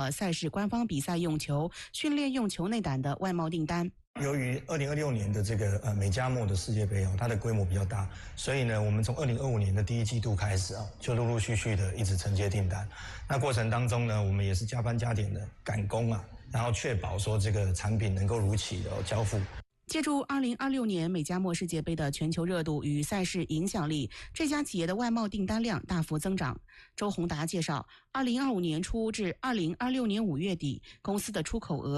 了赛事官方比赛用球、训练用球内胆的外贸订单。 由于2026年的这个美加墨的世界杯它的规模比较大，所以呢，我们从2025年的第1季度开始就陆陆续续的一直承接订单。那过程当中呢，我们也是加班加点的赶工然后确保说这个产品能够如期的交付。 借助2026年美加墨世界杯的全球热度与赛事影响力，这家企业的外贸订单量大幅增长。周宏达介绍，2025年初至2026年5月底，公司的出口额